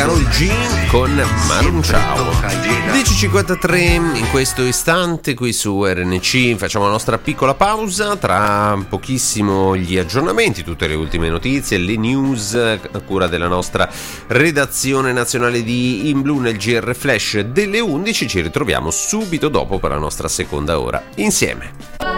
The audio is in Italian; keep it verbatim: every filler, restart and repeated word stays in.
Karol G con Maroon Ciao. dieci e cinquantatré in questo istante qui su R N C, facciamo la nostra piccola pausa, tra pochissimo gli aggiornamenti, tutte le ultime notizie, le news a cura della nostra redazione nazionale di In Blu nel G R Flash delle undici. Ci ritroviamo subito dopo per la nostra seconda ora insieme.